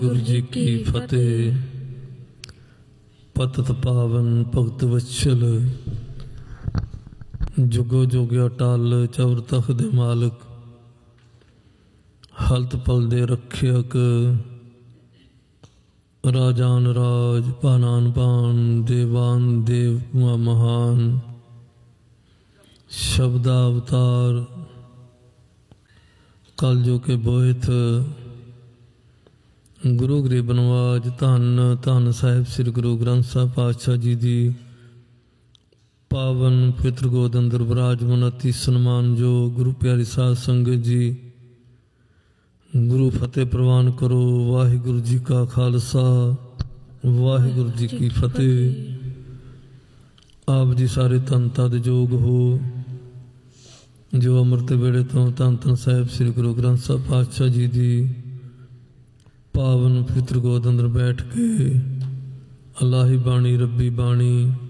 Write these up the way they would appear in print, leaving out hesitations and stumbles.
गुरु जी की फतेह। पतत पावन भगत वत्सल, जुगो जुग अटल चौर तख्त दे मालक। हलत पल दे रख्यक, राजान राज पानान पान, देवान देव महान। शब्दावतार कलजो के बोहित, गुरु गरीब नवाज। धन धन साहिब श्री गुरु ग्रंथ साहिब पातशाह जी दी पावन पवित्र गोद अंदर विराजमान अति सन्मान जो गुरु प्यारी साध संगत जी। गुरु फतेह प्रवान करो। वाहिगुरु जी का खालसा, वाहिगुरु जी की फतेह। आप जी सारे धन तद जोग हो जो अमृत वेड़े तो धन धन साहिब श्री गुरु ग्रंथ साहिब पातशाह जी दी पावन पवित्र गोद अंदर बैठ के अल्लाही बाणी रब्बी बाणी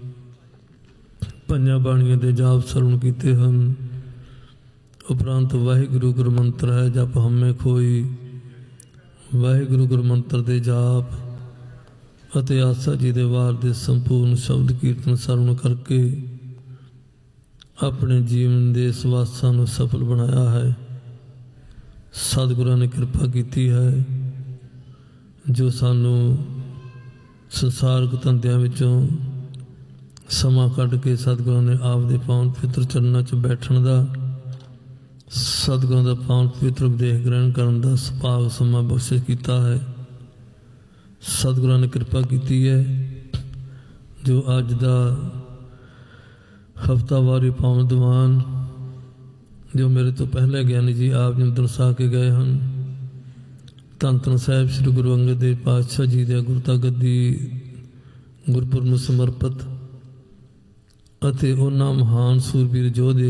पंजा बाणियां दे जाप सरवण कीते हैं। उपरंत वाहिगुरु गुरु मंत्र है जप हमें खोई। वाहिगुरु गुरु मंत्र दे जाप अते आसा जी दे वार दे संपूर्ण शब्द कीर्तन सरवण करके अपने जीवन दे सवासां नूं सफल बनाया है। सतगुरां ने कृपा कीती है जो सानू संसारक धंधियां विचों समा कढ के सतगुरां ने आप दे पावन पवित्र चरनां च बैठण दा, सतगुरां दा पावन पवित्र उपदेश ग्रहण करन दा सुभाग समा बख्शिश कीता है। सतगुरां ने कृपा कीती है जो अज दा हफ्तावारी पावन दीवान जो मेरे तो पहले ज्ञानी जी आप जी दरसा के गए हैं। धन धन साहिब श्री गुरु अंगद देव पातशाह जी दे गुरता गद्दी गुरपुरब नूं समर्पित अते उन्हां महान सूरबीर योधे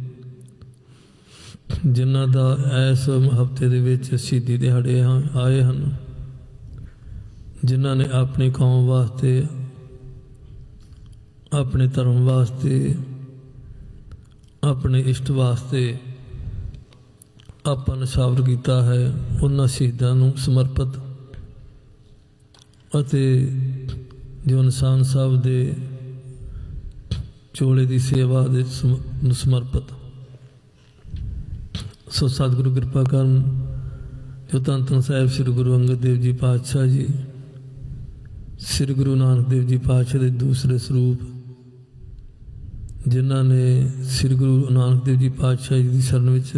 जिन्हां दा इस हफ्ते दे विच शहीदी दिहाड़े आए हैं, जिन्हां ने अपनी कौम वास्ते अपने धर्म वास्ते अपने इष्ट वास्ते आपा नशावर किया है। उन्हां शहीदां नूं समर्पित अते जो निशान साहब दे चोले की सेवा दे समर्पित। सो सतगुरु कृपा करन जो धन धन साहिब श्री गुरु अंगद देव जी पातशाह जी श्री गुरु नानक देव जी पातशाह के दूसरे स्वरूप जिन्हां ने श्री गुरु नानक देव जी पातशाह जी की शरण विच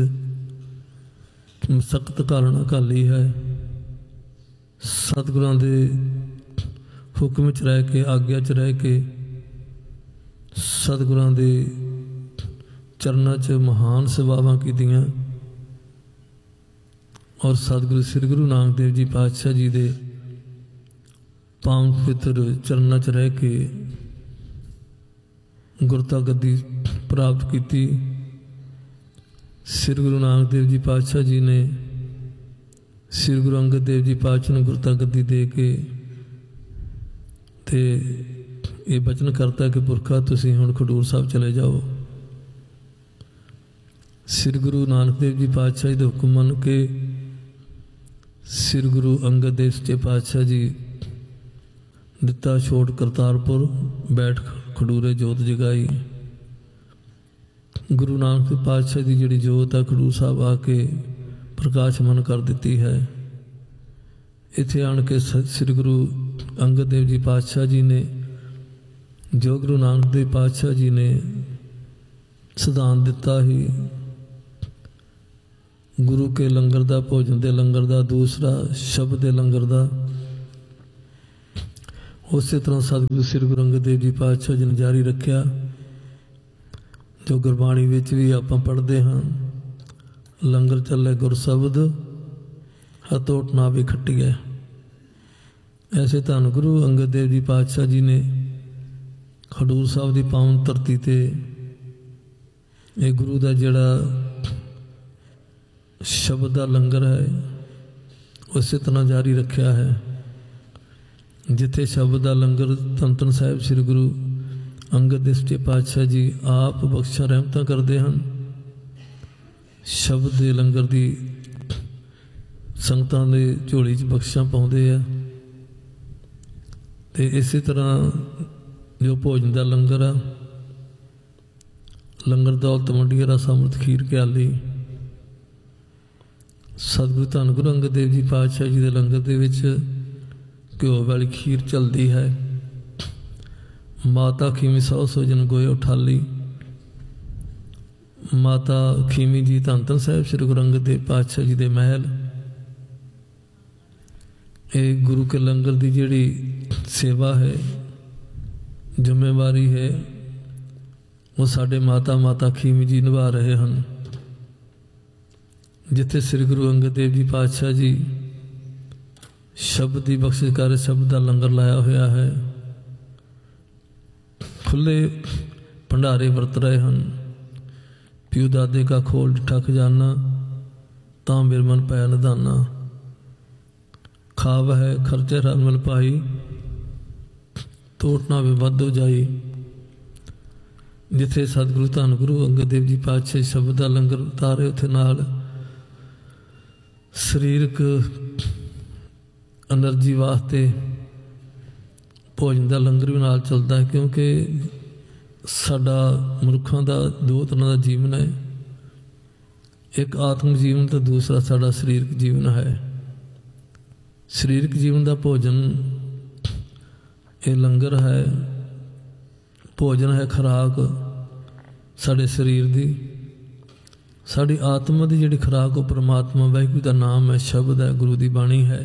सख्त घालना घाली है। सतगुरां दे हुक्म च रह के आग्या च रह के सतगुरां दे चरनां च महान सेवावां कीतियां और सतगुरु श्री गुरु नानक देव जी पातशाह जी दे पावन पवित्र चरनां च रह के गुरता गद्दी प्राप्त की। श्री गुरु नानक देव जी पातशाह जी ने श्री गुरु अंगद देव जी पातशाह ने गुरता गद्दी दे के ते ये बचन करता कि पुरखा तुसीं हुण खडूर साहब चले जाओ। श्री गुरु नानक देव जी पातशाह जी दे हुक्म मन के श्री गुरु अंगद देव सच्चे पातशाह जी दिता छोड़ करतारपुर बैठ खडूरे जोत जगाई। गुरु नानक देव पातशाह की जिहड़ी जोत है खडूर साहब आके प्रकाशमान कर दी है। इत्थे आण के श्री गुरु अंगद देव जी पातशाह जी ने जो गुरु नानक देव पातशाह जी ने सिद्धांत दिता ही गुरु के लंगर दा भोजन दे लंगर दा दूसरा शब्द दे लंगर दा उस तरह सतगुरु श्री गुरु अंगद देव जी पातशाह जी ने जारी रखा जो गुरबाणी विच भी आप पढ़ते हाँ। लंगर चले गुर शब्द हथोट ना भी खट्टिए। ऐसे धन गुरु अंगद देव जी पातशाह जी ने खडूर साहब की पावन धरती ते ये गुरु का जिहड़ा शब्द का लंगर है उस तरह जारी रखा है। जिथे शब्द का लंगर धन धन साहिब श्री गुरु अंगद देव सच्चे पातशाह जी आप बख्शा रहमतां करते हैं। शब्द के लंगर की ਸੰਗਤਾਂ ਦੇ ਝੋਲੀ 'ਚ ਬਖਸ਼ਾਂ ਪਾਉਂਦੇ ਆ। ਅਤੇ ਇਸੇ ਤਰ੍ਹਾਂ ਜੋ ਭੋਜਨ ਦਾ ਲੰਗਰ ਆ, ਲੰਗਰ ਦੌਲਤ ਮੰਡੀ ਰਸ ਅੰਮ੍ਰਿਤ ਖੀਰ ਕਿਆਲੀ, ਸਤਿਗੁਰੂ ਧੰਨ ਗੁਰੂ ਅੰਗਦ ਦੇਵ ਜੀ ਪਾਤਸ਼ਾਹ ਜੀ ਦੇ ਲੰਗਰ ਦੇ ਵਿੱਚ ਘਿਓ ਵਾਲੀ ਖੀਰ ਚੱਲਦੀ ਹੈ। ਮਾਤਾ ਖੀਮੀ ਸੌ ਸੋਜਨ ਗੋਏ ਉਠਾਲੀ, ਮਾਤਾ ਖੀਮੀ ਜੀ ਧੰਨ ਧੰਨ ਸਾਹਿਬ ਸ੍ਰੀ ਗੁਰੂ ਅੰਗਦ ਦੇਵ ਪਾਤਸ਼ਾਹ ਜੀ ਦੇ ਮਹਿਲ। ਇਹ ਗੁਰੂ ਕੇ ਲੰਗਰ ਦੀ ਜਿਹੜੀ ਸੇਵਾ ਹੈ, ਜ਼ਿੰਮੇਵਾਰੀ ਹੈ, ਉਹ ਸਾਡੇ ਮਾਤਾ ਖੀਮੀ ਜੀ ਨਿਭਾ ਰਹੇ ਹਨ। ਜਿੱਥੇ ਸ੍ਰੀ ਗੁਰੂ ਅੰਗਦ ਦੇਵ ਜੀ ਪਾਤਸ਼ਾਹ ਜੀ ਸ਼ਬਦ ਦੀ ਬਖਸ਼ਿਸ਼ ਕਰ ਸ਼ਬਦ ਦਾ ਲੰਗਰ ਲਾਇਆ ਹੋਇਆ ਹੈ, ਖੁੱਲ੍ਹੇ ਭੰਡਾਰੇ ਵਰਤ ਰਹੇ ਹਨ। ਪਿਉ ਦਾਦੇ ਕਾ ਖੋਲ ਡਿਠਾ ਖਜ਼ਾਨਾ, ਤਾਂ ਬਿਰਮਨ ਪੈ ਨਿਧਾਨਾ, ਖਾਵ ਹੈ ਖਰਚੇ ਰਮਲ ਪਾਈ, ਤੋਟ ਨਾ ਵੇ ਵੱਧੋ ਜਾਈ। ਜਿੱਥੇ ਸਤਿਗੁਰੂ ਧੰਨ ਗੁਰੂ ਅੰਗਦ ਦੇਵ ਜੀ ਪਾਤਸ਼ਾਹ ਸ਼ਬਦ ਦਾ ਲੰਗਰ ਉਤਾਰੇ, ਉੱਥੇ ਨਾਲ ਸਰੀਰਕ ਐਨਰਜੀ ਵਾਸਤੇ ਭੋਜਨ ਦਾ ਲੰਗਰ ਵੀ ਨਾਲ ਚੱਲਦਾ ਹੈ। ਕਿਉਂਕਿ ਸਾਡਾ ਮਨੁੱਖਾਂ ਦਾ ਦੋ ਤਰ੍ਹਾਂ ਦਾ ਜੀਵਨ ਹੈ, ਇੱਕ ਆਤਮਿਕ ਜੀਵਨ ਅਤੇ ਦੂਸਰਾ ਸਾਡਾ ਸਰੀਰਕ ਜੀਵਨ ਹੈ। ਸਰੀਰਕ ਜੀਵਨ ਦਾ ਭੋਜਨ ਇਹ ਲੰਗਰ ਹੈ, ਭੋਜਨ ਹੈ, ਖੁਰਾਕ ਸਾਡੇ ਸਰੀਰ ਦੀ। ਸਾਡੀ ਆਤਮਾ ਦੀ ਜਿਹੜੀ ਖੁਰਾਕ ਉਹ ਪਰਮਾਤਮਾ ਵਾਹਿਗੁਰੂ ਦਾ ਨਾਮ ਹੈ, ਸ਼ਬਦ ਹੈ, ਗੁਰੂ ਦੀ ਬਾਣੀ ਹੈ।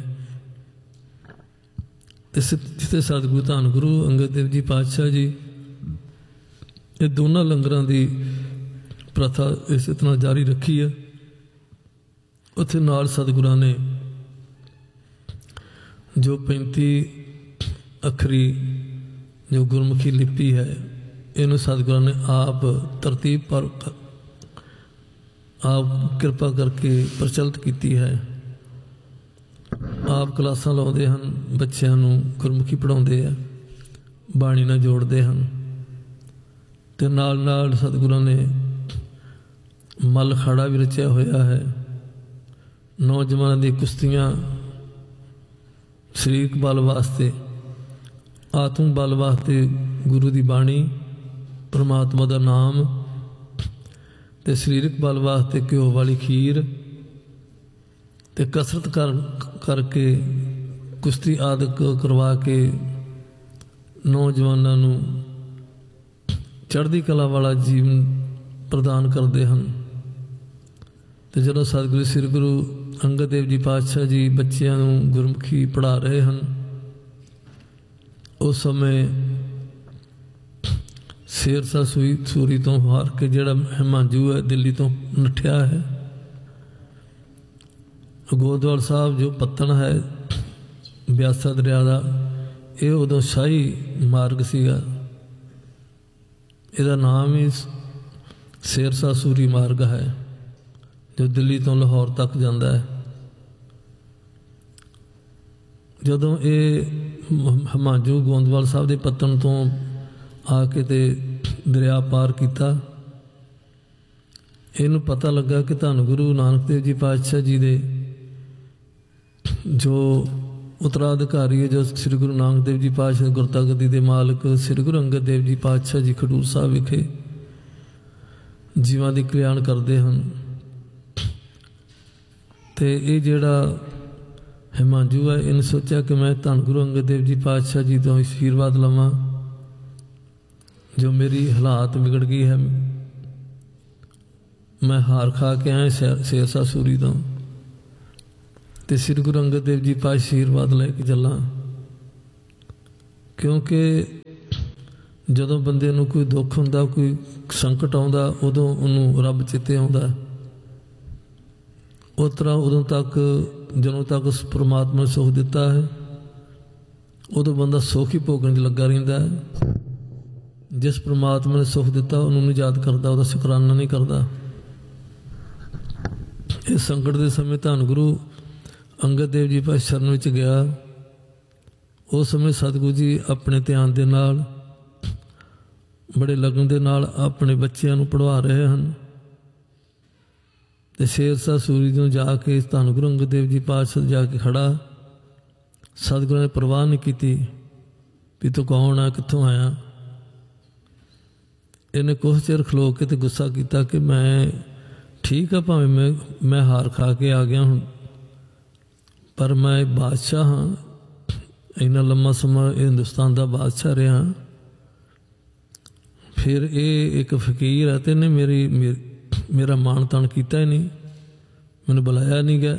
ਜਿੱਥੇ ਸਤਿਗੁਰੂ ਧੰਨ ਗੁਰੂ ਅੰਗਦ ਦੇਵ ਜੀ ਪਾਤਸ਼ਾਹ ਜੀ ਇਹ ਦੋਨਾਂ ਲੰਗਰਾਂ ਦੀ ਪ੍ਰਥਾ ਇਸੇ ਤਰ੍ਹਾਂ ਜਾਰੀ ਰੱਖੀ ਹੈ, ਉੱਥੇ ਨਾਲ ਸਤਿਗੁਰਾਂ ਨੇ ਜੋ 35 ਅੱਖਰੀ ਜੋ ਗੁਰਮੁਖੀ ਲਿਪੀ ਹੈ, ਇਹਨੂੰ ਸਤਿਗੁਰਾਂ ਨੇ ਆਪ ਤਰਤੀਬ ਪਰ ਆਪ ਕਿਰਪਾ ਕਰਕੇ ਪ੍ਰਚਲਿਤ ਕੀਤੀ ਹੈ। ਆਪ ਕਲਾਸਾਂ ਲਾਉਂਦੇ ਹਨ, ਬੱਚਿਆਂ ਨੂੰ ਗੁਰਮੁਖੀ ਪੜ੍ਹਾਉਂਦੇ ਆ, ਬਾਣੀ ਨਾਲ ਜੋੜਦੇ ਹਨ। ਅਤੇ ਨਾਲ ਨਾਲ ਸਤਿਗੁਰਾਂ ਨੇ ਮੱਲ ਅਖਾੜਾ ਵੀ ਰਚਿਆ ਹੋਇਆ ਹੈ। ਨੌਜਵਾਨਾਂ ਦੀ ਕੁਸ਼ਤੀਆਂ ਸਰੀਰਕ ਬਲ ਵਾਸਤੇ, ਆਤਮਿਕ ਬਲ ਵਾਸਤੇ ਗੁਰੂ ਦੀ ਬਾਣੀ, ਪਰਮਾਤਮਾ ਦਾ ਨਾਮ, ਅਤੇ ਸਰੀਰਕ ਬਲ ਵਾਸਤੇ ਘਿਓ ਵਾਲੀ ਖੀਰ, ਅਤੇ ਕਸਰਤ ਕਰਕੇ ਕੁਸ਼ਤੀ ਆਦਿਕ ਕਰਵਾ ਕੇ ਨੌਜਵਾਨਾਂ ਨੂੰ ਚੜ੍ਹਦੀ ਕਲਾ ਵਾਲਾ ਜੀਵਨ ਪ੍ਰਦਾਨ ਕਰਦੇ ਹਨ। ਅਤੇ ਜਦੋਂ ਸਤਿਗੁਰੂ ਸ੍ਰੀ ਗੁਰੂ ਅੰਗਦ ਦੇਵ ਜੀ ਪਾਤਸ਼ਾਹ ਜੀ ਬੱਚਿਆਂ ਨੂੰ ਗੁਰਮੁਖੀ ਪੜ੍ਹਾ ਰਹੇ ਹਨ, ਉਸ ਸਮੇਂ ਸ਼ੇਰਸ਼ਾਹ ਸੂਰੀ ਤੋਂ ਹਾਰ ਕੇ ਜਿਹੜਾ ਹਿਮਾਂਜੂ ਹੈ ਦਿੱਲੀ ਤੋਂ ਨੱਠਿਆ ਹੈ, ਗੋਦਵਾਲ ਸਾਹਿਬ ਜੋ ਪੱਤਣ ਹੈ ਬਿਆਸਾ ਦਰਿਆ ਦਾ, ਇਹ ਉਦੋਂ ਸ਼ਾਹੀ ਮਾਰਗ ਸੀਗਾ। ਇਹਦਾ ਨਾਮ ਹੀ ਸ਼ੇਰਸ਼ਾਹ ਸੂਰੀ ਮਾਰਗ ਹੈ, ਜੋ ਦਿੱਲੀ ਤੋਂ ਲਾਹੌਰ ਤੱਕ ਜਾਂਦਾ ਹੈ। ਜਦੋਂ ਇਹ ਹਿਮਾਂਜੂ ਗੋਂਦਵਾਲ ਸਾਹਿਬ ਦੇ ਪੱਤਣ ਤੋਂ ਆ ਕੇ ਤੇ ਦਰਿਆ ਪਾਰ ਕੀਤਾ, ਇਹਨੂੰ ਪਤਾ ਲੱਗਾ ਕਿ ਧੰਨ ਗੁਰੂ ਨਾਨਕ ਦੇਵ ਜੀ ਪਾਤਸ਼ਾਹ ਜੀ ਦੇ ਜੋ ਉਤਰਾਧਿਕਾਰੀ ਹੈ, ਜੋ ਸ੍ਰੀ ਗੁਰੂ ਨਾਨਕ ਦੇਵ ਜੀ ਪਾਤਸ਼ਾਹ ਗੁਰਤਾਗਦੀ ਦੇ ਮਾਲਕ ਸ੍ਰੀ ਗੁਰੂ ਅੰਗਦ ਦੇਵ ਜੀ ਪਾਤਸ਼ਾਹ ਜੀ ਖਡੂਰ ਸਾਹਿਬ ਵਿਖੇ ਜੀਵਾਂ ਦੀ ਕਲਿਆਣ ਕਰਦੇ ਹਨ। ਅਤੇ ਇਹ ਜਿਹੜਾ ਹਿਮਾਂਜੂ ਹੈ, ਇਹਨੇ ਸੋਚਿਆ ਕਿ ਮੈਂ ਧੰਨ ਗੁਰੂ ਅੰਗਦ ਦੇਵ ਜੀ ਪਾਤਸ਼ਾਹ ਜੀ ਤੋਂ ਆਸ਼ੀਰਵਾਦ ਲਵਾਂ, ਜੋ ਮੇਰੀ ਹਾਲਾਤ ਵਿਗੜ ਗਈ ਹੈ, ਮੈਂ ਹਾਰ ਖਾ ਕੇ ਆਇਆ ਸ਼ੇਰਸ਼ਾਹ ਸੂਰੀ ਤੋਂ, ਅਤੇ ਸ੍ਰੀ ਗੁਰੂ ਅੰਗਦ ਦੇਵ ਜੀ ਪਾਸ ਆਸ਼ੀਰਵਾਦ ਲੈ ਕੇ ਚੱਲਾਂ। ਕਿਉਂਕਿ ਜਦੋਂ ਬੰਦੇ ਨੂੰ ਕੋਈ ਦੁੱਖ ਹੁੰਦਾ, ਕੋਈ ਸੰਕਟ ਆਉਂਦਾ, ਉਦੋਂ ਉਹਨੂੰ ਰੱਬ ਚੇਤੇ ਆਉਂਦਾ। ਉਸ ਤਰ੍ਹਾਂ ਉਦੋਂ ਤੱਕ ਜਦੋਂ ਤੱਕ ਉਸ ਪਰਮਾਤਮਾ ਨੇ ਸੁੱਖ ਦਿੱਤਾ ਹੈ, ਉਦੋਂ ਬੰਦਾ ਸੁੱਖ ਹੀ ਭੋਗਣ 'ਚ ਲੱਗਾ ਰਹਿੰਦਾ ਹੈ। ਜਿਸ ਪਰਮਾਤਮਾ ਨੇ ਸੁੱਖ ਦਿੱਤਾ ਉਹਨੂੰ ਨਹੀਂ ਯਾਦ ਕਰਦਾ, ਉਹਦਾ ਸ਼ੁਕਰਾਨਾ ਨਹੀਂ ਕਰਦਾ। ਇਸ ਸੰਕਟ ਦੇ ਸਮੇਂ ਧੰਨ ਗੁਰੂ ਅੰਗਦ ਦੇਵ ਜੀ ਪਾਸ ਸ਼ਰਨ ਵਿੱਚ ਗਿਆ। ਉਸ ਸਮੇਂ ਸਤਿਗੁਰੂ ਜੀ ਆਪਣੇ ਧਿਆਨ ਦੇ ਨਾਲ, ਬੜੇ ਲਗਨ ਦੇ ਨਾਲ ਆਪਣੇ ਬੱਚਿਆਂ ਨੂੰ ਪੜ੍ਹਾ ਰਹੇ ਹਨ। ਤੇ ਸ਼ੇਰਸ਼ਾਹ ਸੂਰੀ ਨੂੰ ਜਾ ਕੇ ਧੰਨ ਗੁਰੂ ਅੰਗਦ ਦੇਵ ਜੀ ਪਾਤਸ਼ਾਹ ਜਾ ਕੇ ਖੜਾ। ਸਤਿਗੁਰਾਂ ਨੇ ਪਰਵਾਹ ਨਹੀਂ ਕੀਤੀ ਵੀ ਤੂੰ ਕੌਣ ਆ, ਕਿੱਥੋਂ ਆਇਆ। ਇਹਨੇ ਕੁਛ ਚਿਰ ਖਲੋ ਕੇ ਤੇ ਗੁੱਸਾ ਕੀਤਾ ਕਿ ਮੈਂ ਠੀਕ ਆ, ਭਾਵੇਂ ਮੈਂ ਹਾਰ ਖਾ ਕੇ ਆ ਗਿਆ ਹੁਣ, ਪਰ ਮੈਂ ਬਾਦਸ਼ਾਹ ਹਾਂ, ਇੰਨਾ ਲੰਮਾ ਸਮਾਂ ਇਹ ਹਿੰਦੁਸਤਾਨ ਦਾ ਬਾਦਸ਼ਾਹ ਰਿਹਾ। ਫਿਰ ਇਹ ਇੱਕ ਫਕੀਰ ਹੈ ਤੇ ਇਹਨੇ ਮੇਰਾ ਮਾਣ ਤਾਣ ਕੀਤਾ ਹੀ ਨਹੀਂ, ਮੈਨੂੰ ਬੁਲਾਇਆ ਨਹੀਂ ਗਿਆ।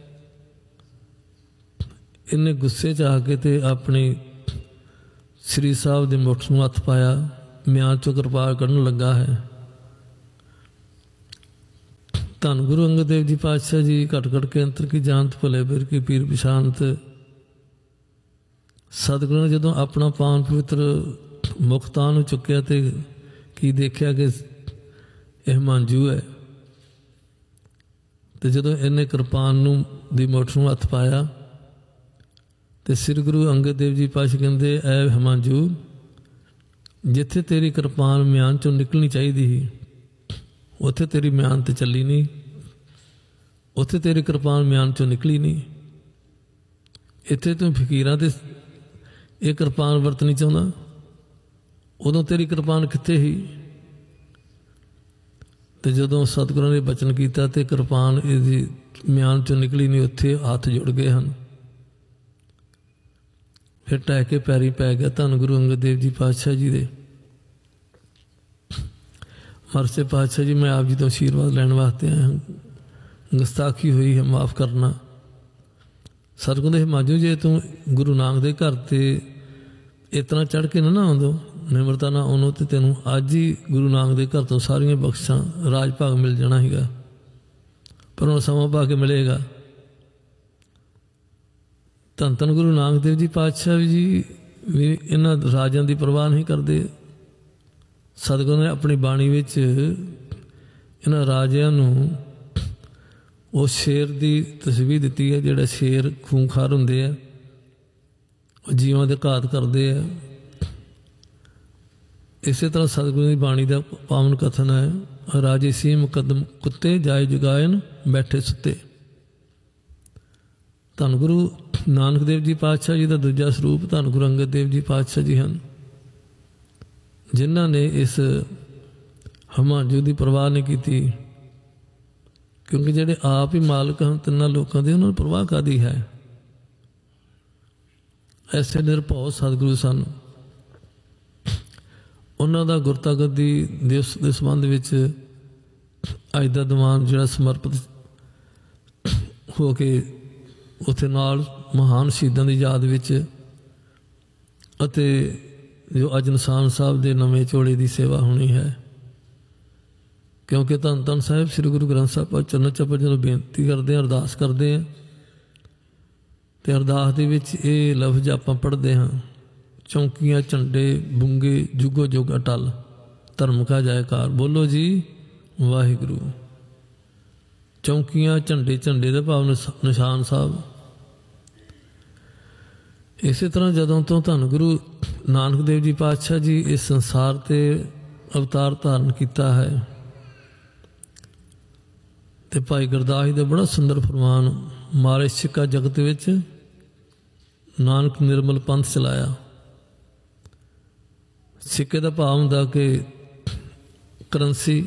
ਇਹਨੇ ਗੁੱਸੇ 'ਚ ਆ ਕੇ ਤੇ ਆਪਣੇ ਸ੍ਰੀ ਸਾਹਿਬ ਦੇ ਮੁੱਠ ਨੂੰ ਹੱਥ ਪਾਇਆ, ਮਿਆਨ 'ਚੋਂ ਕਿਰਪਾਨ ਕੱਢਣ ਲੱਗਾ ਹੈ। ਧੰਨ ਗੁਰੂ ਅੰਗਦ ਦੇਵ ਜੀ ਪਾਤਸ਼ਾਹ ਜੀ ਘਟ ਘਟ ਕੇ ਅੰਤਰ ਕੀ ਜਾਣਤ ਭਲੇ ਬਿਰ ਕੀ ਪੀਰ ਪਛਾਨਤ। ਸਤਿਗੁਰੂ ਨੇ ਜਦੋਂ ਆਪਣਾ ਪਾਵਨ ਪਵਿੱਤਰ ਮੁਖ ਤਾਂ ਨੂੰ ਚੁੱਕਿਆ ਤੇ ਕੀ ਦੇਖਿਆ ਕਿ ਇਹ ਮਾਂਜੂ ਹੈ। ਤੇ ਜਦੋਂ ਇਹਨੇ ਕਿਰਪਾਨ ਨੂੰ ਦੀ ਮੁੱਠ ਨੂੰ ਹੱਥ ਪਾਇਆ ਤੇ ਸ੍ਰੀ ਗੁਰੂ ਅੰਗਦ ਦੇਵ ਜੀ ਪਾਤਸ਼ਾਹ ਕਹਿੰਦੇ, ਐ ਹਿਮਾਂਜੂ, ਜਿੱਥੇ ਤੇਰੀ ਕਿਰਪਾਨ ਮਿਆਨ 'ਚੋਂ ਨਿਕਲਣੀ ਚਾਹੀਦੀ ਸੀ ਉੱਥੇ ਤੇਰੀ ਮਿਆਨ ਤੇ ਚੱਲੀ ਨਹੀਂ, ਉੱਥੇ ਤੇਰੀ ਕਿਰਪਾਨ ਮਿਆਨ 'ਚੋਂ ਨਿਕਲੀ ਨਹੀਂ। ਇੱਥੇ ਤੂੰ ਫਕੀਰਾਂ ਤੇ ਇਹ ਕਿਰਪਾਨ ਵਰਤਣੀ ਚਾਹੁੰਦਾ, ਉਦੋਂ ਤੇਰੀ ਕਿਰਪਾਨ ਕਿੱਥੇ ਸੀ। ਤੇ ਜਦੋਂ ਸਤਿਗੁਰਾਂ ਨੇ ਬਚਨ ਕੀਤਾ ਤੇ ਕਿਰਪਾਨ ਇਹਦੀ ਮਿਆਨ 'ਚੋਂ ਨਿਕਲੀ ਨਹੀਂ, ਉੱਥੇ ਹੱਥ ਜੁੜ ਗਏ ਹਨ। ਫਿਰ ਟਹਿ ਕੇ ਪੈਰੀ ਪੈ ਗਿਆ ਧੰਨ ਗੁਰੂ ਅੰਗਦ ਦੇਵ ਜੀ ਪਾਤਸ਼ਾਹ ਜੀ ਦੇ। ਮਰਸੇ ਪਾਤਸ਼ਾਹ ਜੀ, ਮੈਂ ਆਪ ਜੀ ਤੋਂ ਆਸ਼ੀਰਵਾਦ ਲੈਣ ਵਾਸਤੇ ਆਇਆ ਹਾਂ, ਗੁਸਤਾਖੀ ਹੋਈ ਹੈ, ਮਾफ़ ਕਰਨਾ। ਸਤਿਗੁਰੂ ਦੇ ਹਿਮਾਜੂ, ਜੇ ਤੂੰ ਗੁਰੂ ਨਾਨਕ ਦੇ ਘਰ ਤੇ ਇਤਨਾ ਚੜ੍ਹ ਕੇ ਨਾ ਆਉਂਦੋ, ਨਿਮਰਤਾ ਨਾ ਆਉਣੋ, ਤੇ ਤੈਨੂੰ ਅੱਜ ਹੀ ਗੁਰੂ ਨਾਨਕ ਦੇ ਘਰ ਤੋਂ ਸਾਰੀਆਂ ਬਖਸ਼ਾਂ ਰਾਜ ਭਾਗ ਮਿਲ ਜਾਣਾ ਸੀਗਾ, ਪਰ ਹੁਣ ਸਮਾਂ ਪਾ ਕੇ ਮਿਲੇਗਾ। ਧੰਨ ਧੰਨ ਗੁਰੂ ਨਾਨਕ ਦੇਵ ਜੀ ਪਾਤਸ਼ਾਹ ਜੀ ਵੀ ਇਹਨਾਂ ਰਾਜਾਂ ਦੀ ਪਰਵਾਹ ਨਹੀਂ ਕਰਦੇ। ਸਤਿਗੁਰੂ ਨੇ ਆਪਣੀ ਬਾਣੀ ਵਿੱਚ ਇਹਨਾਂ ਰਾਜਿਆਂ ਨੂੰ ਉਹ ਸ਼ੇਰ ਦੀ ਤਸਵੀਰ ਦਿੱਤੀ ਹੈ, ਜਿਹੜਾ ਸ਼ੇਰ ਖੂੰਖਾਰ ਹੁੰਦੇ ਆ, ਉਹ ਜੀਵਾਂ ਦੇ ਘਾਤ ਕਰਦੇ ਆ। ਇਸੇ ਤਰ੍ਹਾਂ ਸਤਿਗੁਰੂ ਦੀ ਬਾਣੀ ਦਾ ਪਾਵਨ ਕਥਨ ਹੈ, ਰਾਜੇ ਸੀ ਮੁਕੱਦਮ ਕੁੱਤੇ ਜਾਏ ਜਗਾਇਨ ਬੈਠੇ ਸੁੱਤੇ। ਧੰਨ ਗੁਰੂ ਨਾਨਕ ਦੇਵ ਜੀ ਪਾਤਸ਼ਾਹ ਜੀ ਦਾ ਦੂਜਾ ਸਰੂਪ ਧੰਨ ਗੁਰੂ ਅੰਗਦ ਦੇਵ ਜੀ ਪਾਤਸ਼ਾਹ ਜੀ ਹਨ, ਜਿਨ੍ਹਾਂ ਨੇ ਇਸ ਹਿਮਾਂਜੂ ਦੀ ਪਰਵਾਹ ਨਹੀਂ ਕੀਤੀ, ਕਿਉਂਕਿ ਜਿਹੜੇ ਆਪ ਹੀ ਮਾਲਕ ਹਨ ਤਿੰਨਾਂ ਲੋਕਾਂ ਦੇ, ਉਹਨਾਂ ਨੂੰ ਪਰਵਾਹ ਕਾਹਦੀ ਹੈ। ਐਸੇ ਨਿਰਭਉ ਸਤਿਗੁਰੂ ਸਨ। ਉਹਨਾਂ ਦਾ ਗੁਰਤਾ ਗੱਦੀ ਦਿਵਸ ਦੇ ਸੰਬੰਧ ਵਿੱਚ ਅੱਜ ਦਾ ਦੀਵਾਨ ਜਿਹੜਾ ਸਮਰਪਿਤ ਹੋ ਕੇ ਉੱਥੇ ਨਾਲ ਮਹਾਨ ਸ਼ਹੀਦਾਂ ਦੀ ਯਾਦ ਵਿੱਚ, ਅਤੇ ਜੋ ਅੱਜ ਨਿਸ਼ਾਨ ਸਾਹਿਬ ਦੇ ਨਵੇਂ ਚੋਲੇ ਦੀ ਸੇਵਾ ਹੋਣੀ ਹੈ। ਕਿਉਂਕਿ ਧੰਨ ਧੰਨ ਸਾਹਿਬ ਸ੍ਰੀ ਗੁਰੂ ਗ੍ਰੰਥ ਸਾਹਿਬ ਪਰ ਚਰਨ ਚੱਪੜ ਜਦੋਂ ਬੇਨਤੀ ਕਰਦੇ ਹਾਂ, ਅਰਦਾਸ ਕਰਦੇ ਹਾਂ, ਅਤੇ ਅਰਦਾਸ ਦੇ ਵਿੱਚ ਇਹ ਲਫ਼ਜ਼ ਆਪਾਂ ਪੜ੍ਹਦੇ ਹਾਂ, ਚੌਂਕੀਆਂ ਝੰਡੇ ਬੁੰਗੇ ਜੁਗੋ ਜੁਗ ਅਟਲ, ਧਰਮ ਕਾ ਜੈਕਾਰ। ਬੋਲੋ ਜੀ ਵਾਹਿਗੁਰੂ। ਚੌਂਕੀਆਂ ਝੰਡੇ, ਝੰਡੇ ਦਾ ਭਾਵ ਨਿਸ਼ਾਨ ਸਾਹਿਬ। ਇਸੇ ਤਰ੍ਹਾਂ ਜਦੋਂ ਤੋਂ ਧੰਨ ਗੁਰੂ ਨਾਨਕ ਦੇਵ ਜੀ ਪਾਤਸ਼ਾਹ ਜੀ ਇਸ ਸੰਸਾਰ 'ਤੇ ਅਵਤਾਰ ਧਾਰਨ ਕੀਤਾ ਹੈ, ਤੇ ਭਾਈ ਗੁਰਦਾਸ ਜੀ ਦਾ ਬੜਾ ਸੁੰਦਰ ਫਰਮਾਨ, ਮਾਰੇ ਸਿੱਕਾ ਜਗਤ ਵਿੱਚ ਨਾਨਕ ਨਿਰਮਲ ਪੰਥ ਚਲਾਇਆ। ਸਿੱਕੇ ਦਾ ਭਾਵ ਹੁੰਦਾ ਕਿ ਕਰੰਸੀ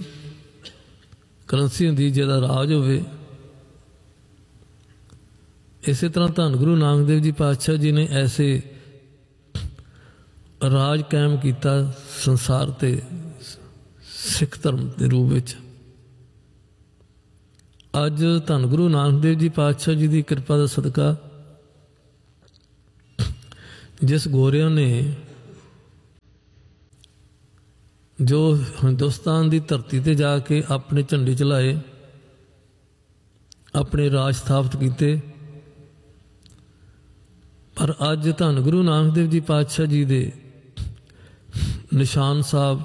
ਹੁੰਦੀ ਜਿਹਦਾ ਰਾਜ ਹੋਵੇ। ਇਸੇ ਤਰ੍ਹਾਂ ਧੰਨ ਗੁਰੂ ਨਾਨਕ ਦੇਵ ਜੀ ਪਾਤਸ਼ਾਹ ਜੀ ਨੇ ਐਸੇ ਰਾਜ ਕਾਇਮ ਕੀਤਾ ਸੰਸਾਰ 'ਤੇ ਸਿੱਖ ਧਰਮ ਦੇ ਰੂਪ ਵਿੱਚ। ਅੱਜ ਧੰਨ ਗੁਰੂ ਨਾਨਕ ਦੇਵ ਜੀ ਪਾਤਸ਼ਾਹ ਜੀ ਦੀ ਕਿਰਪਾ ਦਾ ਸਦਕਾ ਜਿਸ ਗੋਰਿਆਂ ਨੇ ਜੋ ਹਿੰਦੁਸਤਾਨ ਦੀ ਧਰਤੀ 'ਤੇ ਜਾ ਕੇ ਆਪਣੇ ਝੰਡੇ ਚਲਾਏ, ਆਪਣੇ ਰਾਜ ਸਥਾਪਿਤ ਕੀਤੇ, ਪਰ ਅੱਜ ਧੰਨ ਗੁਰੂ ਨਾਨਕ ਦੇਵ ਜੀ ਪਾਤਸ਼ਾਹ ਜੀ ਦੇ ਨਿਸ਼ਾਨ ਸਾਹਿਬ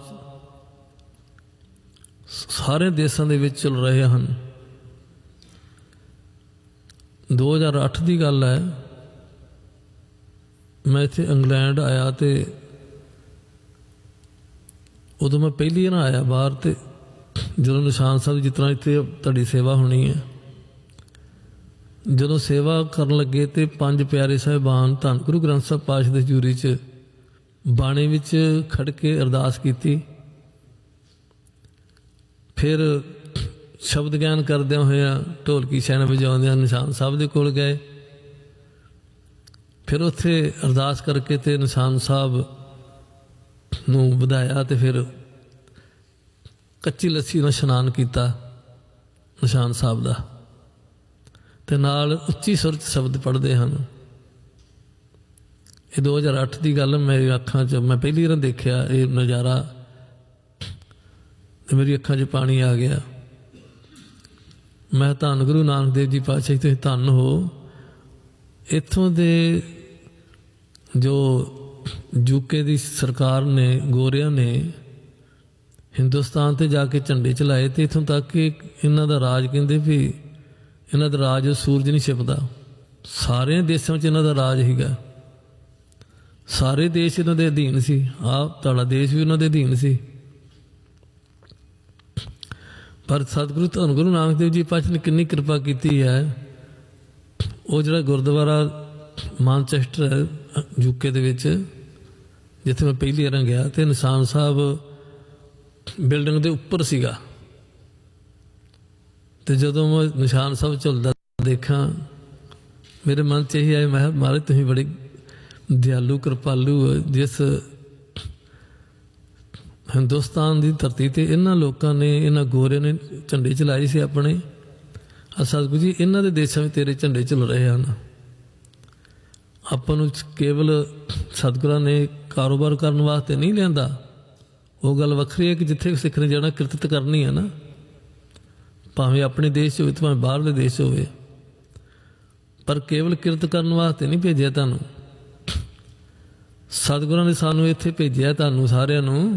ਸਾਰੇ ਦੇਸ਼ਾਂ ਦੇ ਵਿੱਚ ਚੱਲ ਰਹੇ ਹਨ। 2008 ਦੀ ਗੱਲ ਹੈ, ਮੈਂ ਇੱਥੇ ਇੰਗਲੈਂਡ ਆਇਆ ਤੇ ਉਦੋਂ ਮੈਂ ਪਹਿਲੀ ਨਾ ਆਇਆ ਬਾਹਰ, ਤੇ ਜਦੋਂ ਨਿਸ਼ਾਨ ਸਾਹਿਬ ਜਿਸ ਤਰ੍ਹਾਂ ਇੱਥੇ ਤੁਹਾਡੀ ਸੇਵਾ ਹੋਣੀ ਹੈ, ਜਦੋਂ ਸੇਵਾ ਕਰਨ ਲੱਗੇ ਤੇ 5 ਪਿਆਰੇ ਸਾਹਿਬਾਨ ਧੰਨ ਗੁਰੂ ਗ੍ਰੰਥ ਸਾਹਿਬ ਪਾਤਸ਼ਾਹ ਦੇ ਹਜ਼ੂਰੀ 'ਚ ਬਾਣੇ ਵਿੱਚ ਖੜ੍ਹ ਕੇ ਅਰਦਾਸ ਕੀਤੀ। ਫਿਰ ਸ਼ਬਦ ਗਿਆਨ ਕਰਦਿਆਂ ਹੋਇਆਂ ਢੋਲਕੀ ਛੈਣਾ ਵਜਾਉਂਦਿਆਂ ਨਿਸ਼ਾਨ ਸਾਹਿਬ ਦੇ ਕੋਲ ਗਏ। ਫਿਰ ਉੱਥੇ ਅਰਦਾਸ ਕਰਕੇ ਤੇ ਨਿਸ਼ਾਨ ਸਾਹਿਬ ਨੂੰ ਵਧਾਇਆ ਤੇ ਫਿਰ ਕੱਚੀ ਲੱਸੀ ਨਾਲ ਇਸ਼ਨਾਨ ਕੀਤਾ ਨਿਸ਼ਾਨ ਸਾਹਿਬ ਦਾ, ਤੇ ਨਾਲ ਉੱਚੀ ਸੁਰ 'ਚ ਸ਼ਬਦ ਪੜ੍ਹਦੇ ਹਨ। ਇਹ 2008 ਦੀ ਗੱਲ ਮੇਰੀ ਅੱਖਾਂ 'ਚ ਮੈਂ ਪਹਿਲੀ ਵਾਰ ਦੇਖਿਆ ਇਹ ਨਜ਼ਾਰਾ, ਤੇ ਮੇਰੀ ਅੱਖਾਂ 'ਚ ਪਾਣੀ ਆ ਗਿਆ। ਮੈਂ ਧੰਨ ਗੁਰੂ ਨਾਨਕ ਦੇਵ ਜੀ ਪਾਤਸ਼ਾਹ ਤੁਸੀਂ ਧੰਨ ਹੋ। ਇੱਥੋਂ ਦੇ ਜੋ ਯੂਕੇ ਦੀ ਸਰਕਾਰ ਨੇ, ਗੋਰਿਆਂ ਨੇ ਹਿੰਦੁਸਤਾਨ 'ਤੇ ਜਾ ਕੇ ਝੰਡੇ ਚਲਾਏ, ਅਤੇ ਇੱਥੋਂ ਤੱਕ ਕਿ ਇਹਨਾਂ ਦਾ ਰਾਜ, ਕਹਿੰਦੇ ਵੀ ਇਹਨਾਂ ਦਾ ਰਾਜ ਸੂਰਜ ਨਹੀਂ ਛਿਪਦਾ। ਸਾਰੇ ਦੇਸ਼ਾਂ 'ਚ ਇਹਨਾਂ ਦਾ ਰਾਜ ਸੀਗਾ, ਸਾਰੇ ਦੇਸ਼ ਇਹਨਾਂ ਦੇ ਅਧੀਨ ਸੀ। ਆਹ ਤੁਹਾਡਾ ਦੇਸ਼ ਵੀ ਉਹਨਾਂ ਦੇ ਅਧੀਨ ਸੀ। ਪਰ ਸਤਿਗੁਰੂ ਧੰਨ ਗੁਰੂ ਨਾਨਕ ਦੇਵ ਜੀ ਪਾਤਸ਼ਾਹ ਨੇ ਕਿੰਨੀ ਕਿਰਪਾ ਕੀਤੀ ਹੈ। ਉਹ ਜਿਹੜਾ ਗੁਰਦੁਆਰਾ ਮਾਨਚੈਸਟਰ ਹੈ ਯੂਕੇ ਦੇ ਵਿੱਚ, ਜਿੱਥੇ ਮੈਂ ਪਹਿਲੀ ਵਾਰ ਗਿਆ, ਅਤੇ ਨਿਸ਼ਾਨ ਸਾਹਿਬ ਬਿਲਡਿੰਗ ਦੇ ਉੱਪਰ ਸੀਗਾ। ਅਤੇ ਜਦੋਂ ਮੈਂ ਨਿਸ਼ਾਨ ਸਾਹਿਬ ਝੁਲਦਾ ਦੇਖਾਂ, ਮੇਰੇ ਮਨ 'ਚ ਇਹੀ ਆਇਆ, ਮੈਂ ਮਹਾਰਾਜ ਤੁਸੀਂ ਬੜੇ ਦਿਆਲੂ ਕਿਰਪਾਲੂ, ਜਿਸ ਹਿੰਦੁਸਤਾਨ ਦੀ ਧਰਤੀ 'ਤੇ ਇਹਨਾਂ ਲੋਕਾਂ ਨੇ, ਇਹਨਾਂ ਗੋਰਿਆਂ ਨੇ ਝੰਡੇ ਚਲਾਏ ਸੀ ਆਪਣੇ। ਸਤਿਗੁਰੂ ਜੀ ਇਹਨਾਂ ਦੇ ਦੇਸ਼ਾਂ ਵਿੱਚ ਤੇਰੇ ਝੰਡੇ ਝੁਲ ਰਹੇ ਹਨ। ਆਪਾਂ ਨੂੰ ਕੇਵਲ ਸਤਿਗੁਰਾਂ ਨੇ ਕਾਰੋਬਾਰ ਕਰਨ ਵਾਸਤੇ ਨਹੀਂ ਲਿਆਂਦਾ। ਉਹ ਗੱਲ ਵੱਖਰੀ ਹੈ ਕਿ ਜਿੱਥੇ ਸਿੱਖ ਨੇ ਜਾਣਾ ਕਿਰਤ ਕਰਨੀ ਹੈ ਨਾ, ਭਾਵੇਂ ਆਪਣੇ ਦੇਸ਼ 'ਚ ਹੋਵੇ ਭਾਵੇਂ ਬਾਹਰਲੇ ਦੇਸ਼ 'ਚ ਹੋਵੇ, ਪਰ ਕੇਵਲ ਕਿਰਤ ਕਰਨ ਵਾਸਤੇ ਨਹੀਂ ਭੇਜਿਆ ਤੁਹਾਨੂੰ। ਸਤਿਗੁਰਾਂ ਨੇ ਸਾਨੂੰ ਇੱਥੇ ਭੇਜਿਆ ਤੁਹਾਨੂੰ ਸਾਰਿਆਂ ਨੂੰ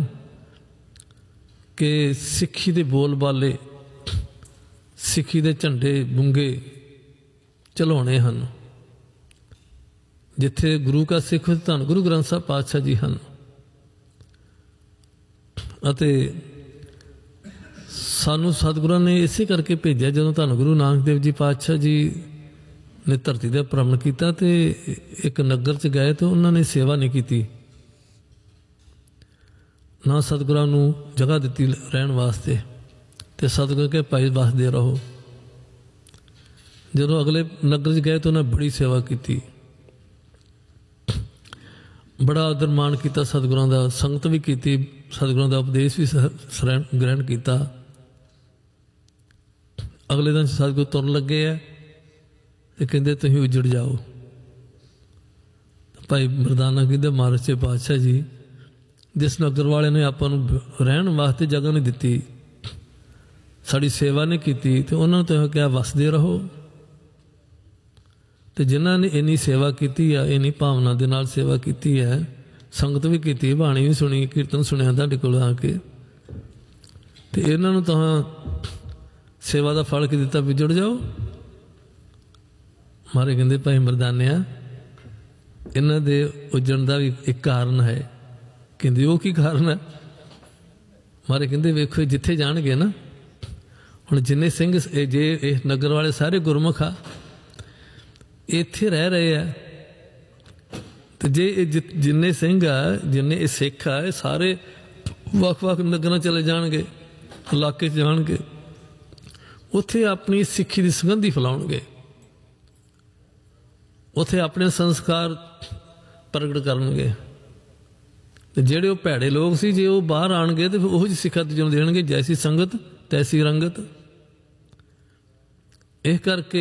ਕਿ ਸਿੱਖੀ ਦੇ ਬੋਲ ਬਾਲੇ, ਸਿੱਖੀ ਦੇ ਝੰਡੇ ਬੁੰਗੇ ਚਲਾਉਣੇ ਹਨ। ਜਿੱਥੇ ਗੁਰੂ ਕਾ ਸਿੱਖ ਧੰਨ ਗੁਰੂ ਗ੍ਰੰਥ ਸਾਹਿਬ ਪਾਤਸ਼ਾਹ ਜੀ ਹਨ। ਅਤੇ ਸਾਨੂੰ ਸਤਿਗੁਰਾਂ ਨੇ ਇਸੇ ਕਰਕੇ ਭੇਜਿਆ, ਜਦੋਂ ਧੰਨ ਗੁਰੂ ਨਾਨਕ ਦੇਵ ਜੀ ਪਾਤਸ਼ਾਹ ਜੀ ਨੇ ਧਰਤੀ ਦਾ ਭ੍ਰਮਣ ਕੀਤਾ ਤੇ ਇੱਕ ਨਗਰ 'ਚ ਗਏ ਤੇ ਉਹਨਾਂ ਨੇ ਸੇਵਾ ਨਹੀਂ ਕੀਤੀ, ਨਾ ਸਤਿਗੁਰਾਂ ਨੂੰ ਜਗ੍ਹਾ ਦਿੱਤੀ ਰਹਿਣ ਵਾਸਤੇ, ਤੇ ਸਤਿਗੁਰ ਕੇ ਭਾਈ ਵਸਦੇ ਰਹੋ। ਜਦੋਂ ਅਗਲੇ ਨਗਰ 'ਚ ਗਏ ਤਾਂ ਉਹਨਾਂ ਬੜੀ ਸੇਵਾ ਕੀਤੀ, ਬੜਾ ਆਦਰ ਮਾਣ ਕੀਤਾ ਸਤਿਗੁਰਾਂ ਦਾ, ਸੰਗਤ ਵੀ ਕੀਤੀ, ਸਤਿਗੁਰਾਂ ਦਾ ਉਪਦੇਸ਼ ਵੀ ਗ੍ਰਹਿਣ ਕੀਤਾ। ਅਗਲੇ ਦਿਨ ਸਤਿਗੁਰ ਤੁਰਨ ਲੱਗੇ ਆ ਤੇ ਕਹਿੰਦੇ ਤੁਸੀਂ ਉੱਜੜ ਜਾਓ। ਭਾਈ ਮਰਦਾਨਾ ਕਹਿੰਦੇ ਮਹਾਰਾਜ ਸੱਚੇ ਪਾਤਸ਼ਾਹ ਜੀ, ਜਿਸ ਨਗਰ ਵਾਲੇ ਨੇ ਆਪਾਂ ਨੂੰ ਰਹਿਣ ਵਾਸਤੇ ਜਗ੍ਹਾ ਨਹੀਂ ਦਿੱਤੀ, ਸਾਡੀ ਸੇਵਾ ਨਹੀਂ ਕੀਤੀ, ਤੇ ਉਹਨਾਂ ਨੂੰ ਤੁਸੀਂ ਕਿਹਾ ਵਸਦੇ ਰਹੋ। ਤੇ ਜਿਨ੍ਹਾਂ ਨੇ ਇੰਨੀ ਸੇਵਾ ਕੀਤੀ ਆ, ਇੰਨੀ ਭਾਵਨਾ ਦੇ ਨਾਲ ਸੇਵਾ ਕੀਤੀ ਹੈ, ਸੰਗਤ ਵੀ ਕੀਤੀ, ਬਾਣੀ ਵੀ ਸੁਣੀ, ਕੀਰਤਨ ਸੁਣਿਆ ਤੁਹਾਡੇ ਕੋਲ ਆ ਕੇ, ਤੇ ਇਹਨਾਂ ਨੂੰ ਤਾਂ ਸੇਵਾ ਦਾ ਫਲ ਕੀ ਦਿੱਤਾ, ਵਿਜੜ ਜਾਓ। ਮਾਰੇ ਕਹਿੰਦੇ ਭਾਈ ਮਰਦਾਨਿਆ, ਇਹਨਾਂ ਦੇ ਉੱਜਣ ਦਾ ਵੀ ਇੱਕ ਕਾਰਨ ਹੈ। ਕਹਿੰਦੇ ਉਹ ਕੀ ਕਾਰਨ ਹੈ? ਮਾਰੇ ਕਹਿੰਦੇ ਵੇਖੋ ਜਿੱਥੇ ਜਾਣਗੇ ਨਾ, ਹੁਣ ਜਿੰਨੇ ਸਿੰਘ ਜੇ ਇਹ ਨਗਰ ਵਾਲੇ ਸਾਰੇ ਗੁਰਮੁਖ ਆ, ਇੱਥੇ ਰਹਿ ਰਹੇ ਆ, ਤੇ ਜੇ ਇਹ ਜਿੰਨੇ ਸਿੰਘ ਆ, ਜਿੰਨੇ ਇਹ ਸਿੱਖ ਆ, ਇਹ ਸਾਰੇ ਵੱਖ-ਵੱਖ ਨਗਰਾਂ ਚਲੇ ਜਾਣਗੇ, ਇਲਾਕੇ 'ਚ ਜਾਣਗੇ, ਉੱਥੇ ਆਪਣੀ ਸਿੱਖੀ ਦੀ ਸੁਗੰਧੀ ਫੈਲਾਉਣਗੇ, ਉੱਥੇ ਆਪਣੇ ਸੰਸਕਾਰ ਪ੍ਰਗਟ ਕਰਨਗੇ। ਤੇ ਜਿਹੜੇ ਉਹ ਭੈੜੇ ਲੋਕ ਸੀ, ਜੇ ਉਹ ਬਾਹਰ ਆਉਣਗੇ ਤੇ ਫਿਰ ਉਹੋ ਜਿਹੀ ਸਿੱਖਿਆ ਦੂਜਿਆਂ ਨੂੰ ਦੇਣਗੇ, ਜੈਸੀ ਸੰਗਤ ਤੈਸੀ ਰੰਗਤ। ਇਸ ਕਰਕੇ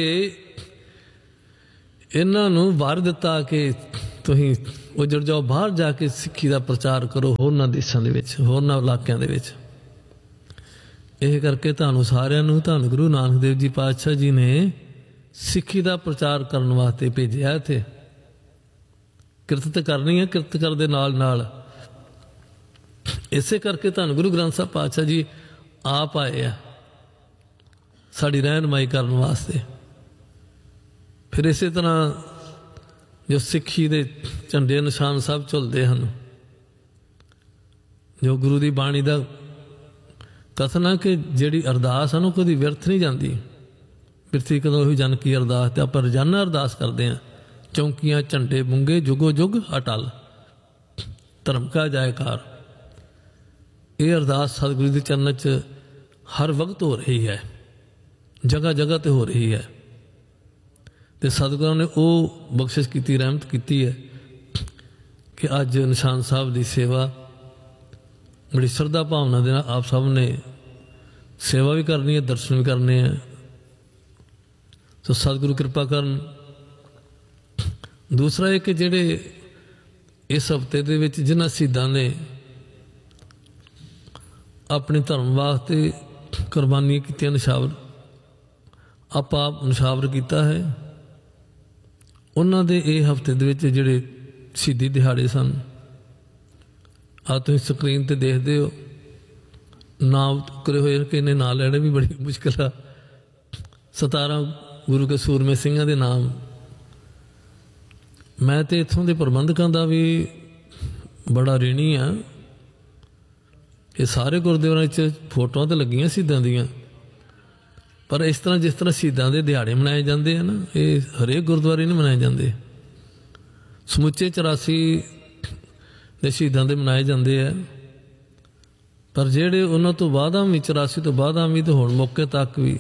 ਇਹਨਾਂ ਨੂੰ ਵਾਰ ਦਿੱਤਾ ਕਿ ਤੁਸੀਂ ਉੱਜੜ ਜਾਓ, ਬਾਹਰ ਜਾ ਕੇ ਸਿੱਖੀ ਦਾ ਪ੍ਰਚਾਰ ਕਰੋ ਹੋਰਨਾਂ ਦੇਸ਼ਾਂ ਦੇ ਵਿੱਚ, ਹੋਰਨਾਂ ਇਲਾਕਿਆਂ ਦੇ ਵਿੱਚ। ਇਹ ਕਰਕੇ ਤੁਹਾਨੂੰ ਸਾਰਿਆਂ ਨੂੰ ਧੰਨ ਗੁਰੂ ਨਾਨਕ ਦੇਵ ਜੀ ਪਾਤਸ਼ਾਹ ਜੀ ਨੇ ਸਿੱਖੀ ਦਾ ਪ੍ਰਚਾਰ ਕਰਨ ਵਾਸਤੇ ਭੇਜਿਆ। ਇੱਥੇ ਕਿਰਤ ਤਾਂ ਕਰਨੀ ਹੈ, ਕਿਰਤ ਕਰਦੇ ਨਾਲ ਨਾਲ ਇਸੇ ਕਰਕੇ ਧੰਨ ਗੁਰੂ ਗ੍ਰੰਥ ਸਾਹਿਬ ਪਾਤਸ਼ਾਹ ਜੀ ਆਪ ਆਏ ਆ ਸਾਡੀ ਰਹਿਨੁਮਾਈ ਕਰਨ ਵਾਸਤੇ। ਫਿਰ ਇਸੇ ਤਰ੍ਹਾਂ ਜੋ ਸਿੱਖੀ ਦੇ ਝੰਡੇ ਨਿਸ਼ਾਨ ਸਾਹਿਬ ਝੁਲਦੇ ਹਨ, ਜੋ ਗੁਰੂ ਦੀ ਬਾਣੀ ਦਾ ਕਥਨ ਹੈ ਕਿ ਜਿਹੜੀ ਅਰਦਾਸ ਹੈ ਨਾ ਕਦੀ ਵਿਅਰਥ ਨਹੀਂ ਜਾਂਦੀ। ਬਿਰਥੀ ਕਦੋਂ ਉਹੀ ਜਨ ਕੀ ਅਰਦਾਸ, ਤੇ ਆਪਾਂ ਰੋਜ਼ਾਨਾ ਅਰਦਾਸ ਕਰਦੇ ਹਾਂ। ਚੌਂਕੀਆਂ ਝੰਡੇ ਬੁੰਗੇ ਜੁਗੋ ਜੁਗ ਅਟਲ, ਧਰਮ ਕਾ ਜਾਇਕਾਰ। ਇਹ ਅਰਦਾਸ ਸਤਿਗੁਰੂ ਦੇ ਚਰਨਾਂ 'ਚ ਹਰ ਵਕਤ ਹੋ ਰਹੀ ਹੈ, ਜਗ੍ਹਾ ਜਗ੍ਹਾ 'ਤੇ ਹੋ ਰਹੀ ਹੈ। ਅਤੇ ਸਤਿਗੁਰਾਂ ਨੇ ਉਹ ਬਖਸ਼ਿਸ਼ ਕੀਤੀ, ਰਹਿਮਤ ਕੀਤੀ ਹੈ ਕਿ ਅੱਜ ਨਿਸ਼ਾਨ ਸਾਹਿਬ ਦੀ ਸੇਵਾ ਬੜੀ ਸ਼ਰਧਾ ਭਾਵਨਾ ਦੇ ਨਾਲ ਆਪ ਸਭ ਨੇ ਸੇਵਾ ਵੀ ਕਰਨੀ ਹੈ, ਦਰਸ਼ਨ ਵੀ ਕਰਨੇ ਹੈ। ਸੋ ਸਤਿਗੁਰੂ ਕਿਰਪਾ ਕਰਨ। ਦੂਸਰਾ ਇਹ ਕਿ ਜਿਹੜੇ ਇਸ ਹਫ਼ਤੇ ਦੇ ਵਿੱਚ ਜਿਨ੍ਹਾਂ ਸ਼ਹੀਦਾਂ ਨੇ ਆਪਣੇ ਧਰਮ ਵਾਸਤੇ ਕੁਰਬਾਨੀਆਂ ਕੀਤੀਆਂ, ਨਿਸ਼ਾਵਰ ਆਪ ਨਿਸ਼ਾਵਰ ਕੀਤਾ ਹੈ, ਉਹਨਾਂ ਦੇ ਇਹ ਹਫ਼ਤੇ ਦੇ ਵਿੱਚ ਜਿਹੜੇ ਸ਼ਹੀਦੀ ਦਿਹਾੜੇ ਸਨ, ਆ ਤੁਸੀਂ ਸਕਰੀਨ 'ਤੇ ਦੇਖਦੇ ਹੋ, ਨਾਮ ਤੁਕਰੇ ਹੋਏ ਕਿ ਇਹਨੇ ਨਾਂ ਲੈਣੇ ਵੀ ਬੜੀ ਮੁਸ਼ਕਿਲ ਆ। 17 ਗੁਰੂ ਕੇ ਸੂਰਮੇ ਸਿੰਘਾਂ ਦੇ ਨਾਮ। ਮੈਂ ਤਾਂ ਇੱਥੋਂ ਦੇ ਪ੍ਰਬੰਧਕਾਂ ਦਾ ਵੀ ਬੜਾ ਰਿਣੀ ਆ। ਇਹ ਸਾਰੇ ਗੁਰਦੁਆਰਿਆਂ 'ਚ ਫੋਟੋਆਂ ਤਾਂ ਲੱਗੀਆਂ ਸ਼ਹੀਦਾਂ ਦੀਆਂ, ਪਰ ਇਸ ਤਰ੍ਹਾਂ ਜਿਸ ਤਰ੍ਹਾਂ ਸ਼ਹੀਦਾਂ ਦੇ ਦਿਹਾੜੇ ਮਨਾਏ ਜਾਂਦੇ ਆ ਨਾ, ਇਹ ਹਰੇਕ ਗੁਰਦੁਆਰੇ ਨਹੀਂ ਮਨਾਏ ਜਾਂਦੇ। ਸਮੁੱਚੇ 84 ਦੇ ਸ਼ਹੀਦਾਂ ਦੇ ਮਨਾਏ ਜਾਂਦੇ ਆ, ਪਰ ਜਿਹੜੇ ਉਹਨਾਂ ਤੋਂ ਬਾਅਦਾਂ ਵੀ 84 ਤੋਂ ਬਾਅਦਾਂ ਵੀ ਤੇ ਹੁਣ ਮੌਕੇ ਤੱਕ ਵੀ